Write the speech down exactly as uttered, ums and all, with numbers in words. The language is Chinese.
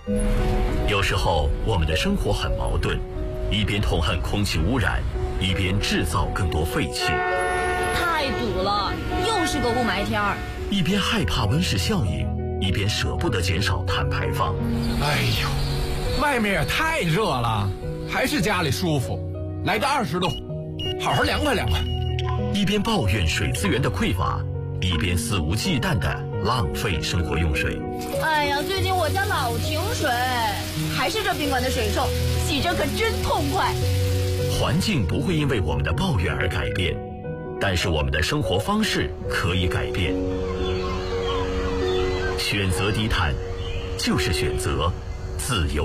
有时候我们的生活很矛盾，一边痛恨空气污染，一边制造更多废气。 太堵了，又是个雾霾天儿。 一边害怕温室效应，一边舍不得减少碳排放。 哎呦，外面也太热了，还是家里舒服。来个二十度，好好凉快凉快。 一边抱怨水资源的匮乏，一边肆无忌惮地浪费生活用水。 哎呀，最近我家老停水，还是这宾馆的水臭，洗着可真痛快。 环境不会因为我们的抱怨而改变，但是我们的生活方式可以改变。选择低碳，就是选择自由。